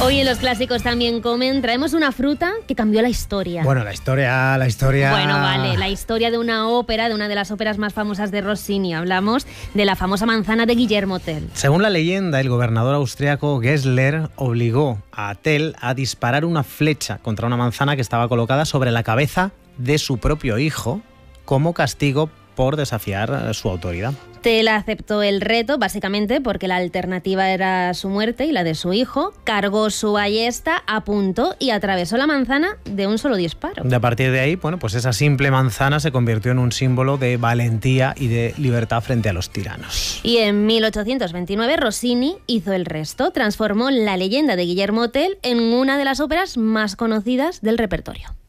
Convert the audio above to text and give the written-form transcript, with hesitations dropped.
Hoy en Los Clásicos también comen, traemos una fruta que cambió la historia. Bueno, la historia... Bueno, vale, la historia de una ópera, de una de las óperas más famosas de Rossini. Hablamos de la famosa manzana de Guillermo Tell. Según la leyenda, el gobernador austriaco Gessler obligó a Tell a disparar una flecha contra una manzana que estaba colocada sobre la cabeza de su propio hijo como castigo por desafiar su autoridad. Tell aceptó el reto, básicamente porque la alternativa era su muerte y la de su hijo. Cargó su ballesta, apuntó y atravesó la manzana de un solo disparo. De a partir de ahí, pues esa simple manzana se convirtió en un símbolo de valentía y de libertad frente a los tiranos. Y en 1829 Rossini hizo el resto, transformó la leyenda de Guillermo Tell en una de las óperas más conocidas del repertorio.